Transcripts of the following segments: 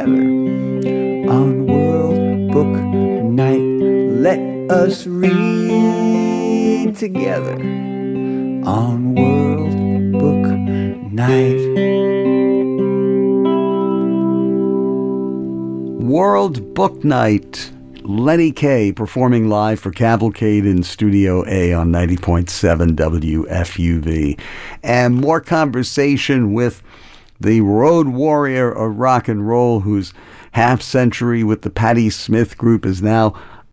together on World Book Night. Let us read together on World Book Night. World Book Night. Lenny Kaye performing live for Cavalcade in Studio A on 90.7 WFUV. And more conversation with the road warrior of rock and roll, whose half century with the Patti Smith Group is now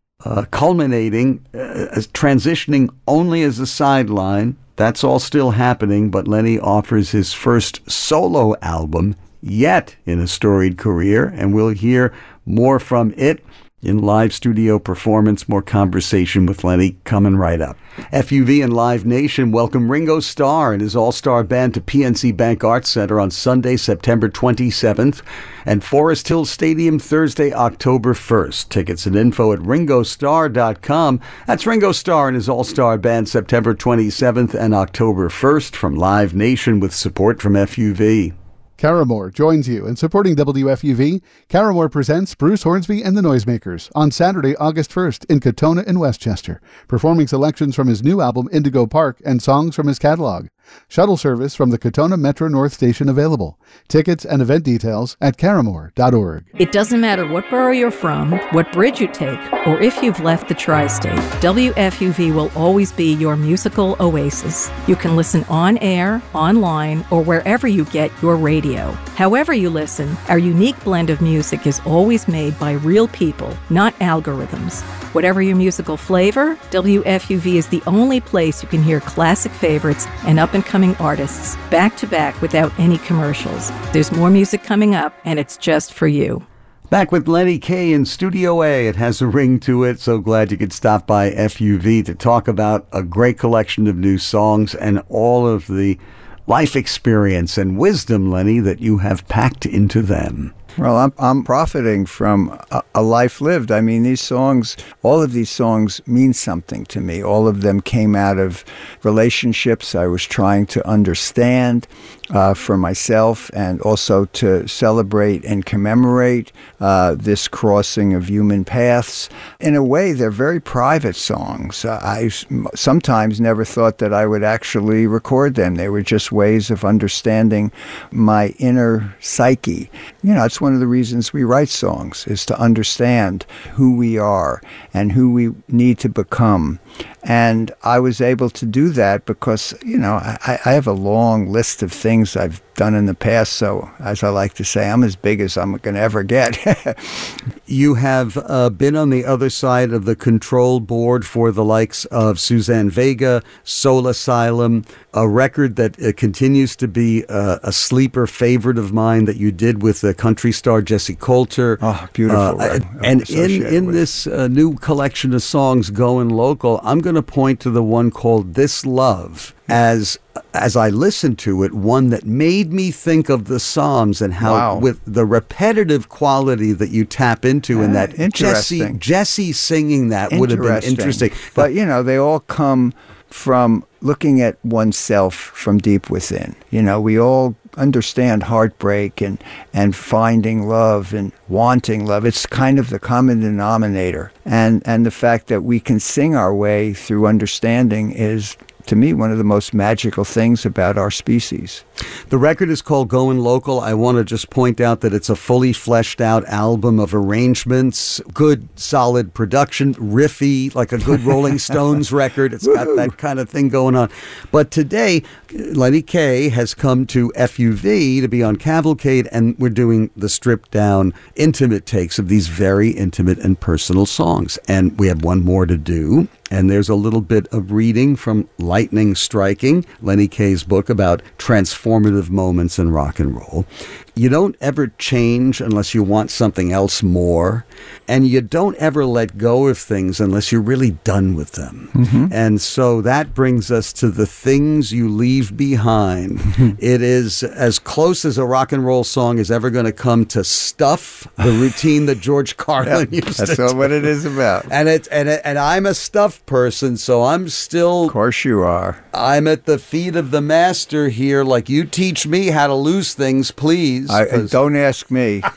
culminating, transitioning only as a sideline. That's all still happening, but Lenny offers his first solo album yet in a storied career, and we'll hear more from it in live studio performance. More conversation with Lenny coming right up. FUV and Live Nation welcome Ringo Starr and his all-star band to PNC Bank Arts Center on Sunday, September 27th, and Forest Hill Stadium Thursday, October 1st. Tickets and info at ringostarr.com. That's Ringo Starr and his all-star band, September 27th and October 1st, from Live Nation with support from FUV. Caramore joins you in supporting WFUV. Caramore presents Bruce Hornsby and the Noisemakers on Saturday, August 1st in Katona and Westchester, performing selections from his new album Indigo Park and songs from his catalog. Shuttle service from the Katona Metro North Station available. Tickets and event details at caramore.org. It doesn't matter what borough you're from, what bridge you take, or if you've left the tri-state, WFUV will always be your musical oasis. You can listen on air, online, or wherever you get your radio. However you listen, our unique blend of music is always made by real people, not algorithms. Whatever your musical flavor, WFUV is the only place you can hear classic favorites and up-and-coming artists back-to-back without any commercials. There's more music coming up, and it's just for you. Back with Lenny Kaye in Studio A. It has a ring to it. So glad you could stop by FUV to talk about a great collection of new songs and all of the life experience and wisdom, Lenny, that you have packed into them. Well, I'm profiting from a life lived. I mean, these songs, all of these songs mean something to me. All of them came out of relationships I was trying to understand for myself, and also to celebrate and commemorate this crossing of human paths. In a way, they're very private songs. I sometimes never thought that I would actually record them. They were just ways of understanding my inner psyche. You know, it's one of the reasons we write songs, is to understand who we are and who we need to become. And I was able to do that because, you know, I have a long list of things I've done in the past. So, as I like to say, I'm as big as I'm going to ever get. You have been on the other side of the control board for the likes of Suzanne Vega, Soul Asylum, a record that continues to be a sleeper favorite of mine that you did with the country star Jesse Coulter. Oh, beautiful. And in this new collection of songs, Going Local, I'm going to point to the one called This Love as I listened to it, one that made me think of the Psalms and how with the repetitive quality that you tap into in that. Jesse singing that would have been interesting. But, you know, they all come from looking at oneself from deep within. You know, we all understand heartbreak and finding love and wanting love. It's kind of the common denominator. And the fact that we can sing our way through understanding is, to me, one of the most magical things about our species. The record is called Going Local. I want to just point out that it's a fully fleshed out album of arrangements, good, solid production, riffy, like a good Rolling Stones record. It's got that kind of thing going on. But today, Lenny Kaye has come to FUV to be on Cavalcade, and we're doing the stripped down, intimate takes of these very intimate and personal songs. And we have one more to do. And there's a little bit of reading from Lightning Striking, Lenny Kaye's book about transformative moments in rock and roll. You don't ever change unless you want something else more. And you don't ever let go of things unless you're really done with them. Mm-hmm. And so that brings us to the things you leave behind. Mm-hmm. It is as close as a rock and roll song is ever going to come to Stuff, the routine that George Carlin used to do. That's all what it is about. And I'm a Stuff person, so I'm still... Of course you are. I'm at the feet of the master here, like, you teach me how to lose things, please. Don't ask me.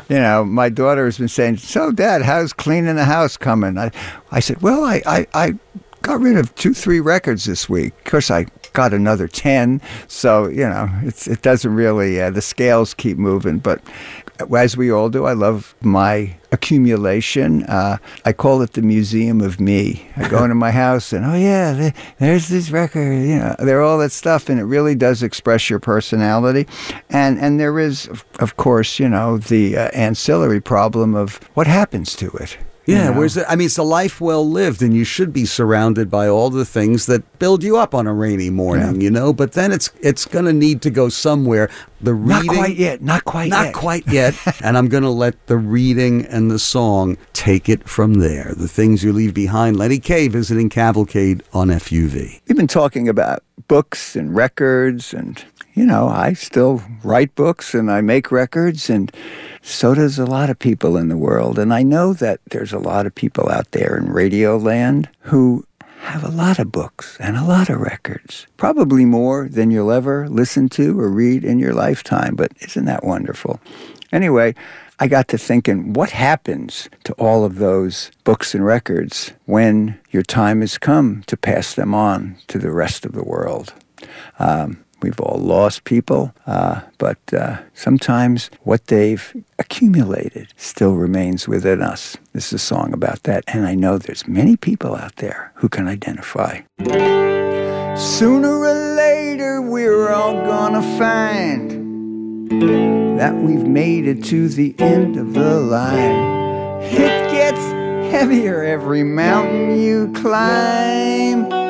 You know, my daughter has been saying, "So, Dad, how's cleaning the house coming?" I said, "Well, I got rid of 2-3 records this week. Of course, I got another 10. So, you know, it doesn't really, the scales keep moving. But as we all do, I love my accumulation. I call it the museum of me. I go into my house and, oh yeah, there's this record, you know, there all that stuff, and it really does express your personality. And there is, of course, you know, the ancillary problem of what happens to it. Yeah, you know? It's a life well lived, and you should be surrounded by all the things that build you up on a rainy morning, you know. But then it's going to need to go somewhere. The reading, not quite yet. And I'm going to let the reading and the song take it from there. The things you leave behind. Lenny Kaye visiting Cavalcade on FUV. We've been talking about books and records, and you know, I still write books and I make records, and so does a lot of people in the world. And I know that there's a lot of people out there in radio land who have a lot of books and a lot of records, probably more than you'll ever listen to or read in your lifetime. But isn't that wonderful? Anyway, I got to thinking, what happens to all of those books and records when your time has come to pass them on to the rest of the world? We've all lost people, but sometimes what they've accumulated still remains within us. This is a song about that, and I know there's many people out there who can identify. Sooner or later, we're all gonna find that we've made it to the end of the line. It gets heavier every mountain you climb.